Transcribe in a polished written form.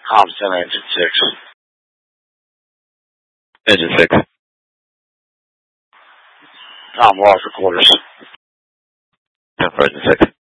Tom 10, engine 6. Engine 6. Tom, lost for quarters. 10 for engine 6.